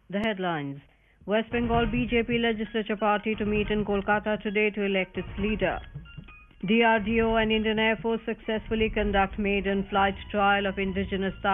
The headlines. West Bengal BJP Legislature Party to meet in Kolkata today to elect its leader. DRDO and Indian Air Force successfully conduct maiden flight trial of indigenous